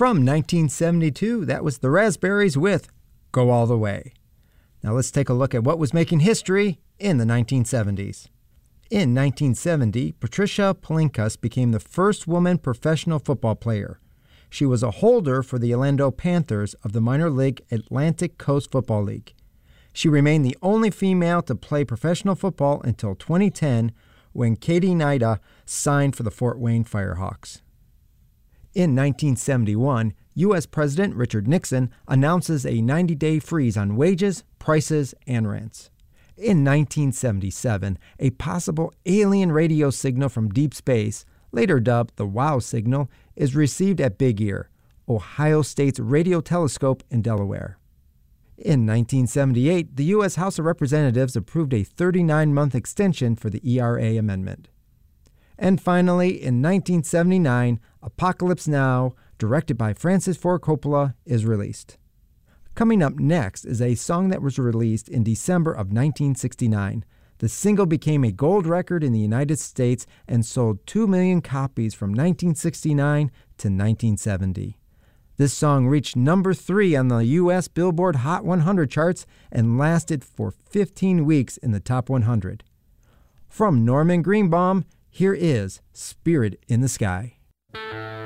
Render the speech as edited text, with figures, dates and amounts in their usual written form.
From 1972, that was the Raspberries with Go All the Way. Now let's take a look at what was making history in the 1970s. In 1970, Patricia Palinkas became the first woman professional football player. She was a holder for the Orlando Panthers of the minor league Atlantic Coast Football League. She remained the only female to play professional football until 2010, when Katie Nida signed for the Fort Wayne Firehawks. In 1971, U.S. President Richard Nixon announces a 90-day freeze on wages, prices, and rents. In 1977, a possible alien radio signal from deep space, later dubbed the WOW signal, is received at Big Ear, Ohio State's radio telescope in Delaware. In 1978, the U.S. House of Representatives approved a 39-month extension for the ERA amendment. And finally, in 1979, Apocalypse Now, directed by Francis Ford Coppola, is released. Coming up next is a song that was released in December of 1969. The single became a gold record in the United States and sold 2 million copies from 1969 to 1970. This song reached number 3 on the U.S. Billboard Hot 100 charts and lasted for 15 weeks in the top 100. From Norman Greenbaum, here is Spirit in the Sky.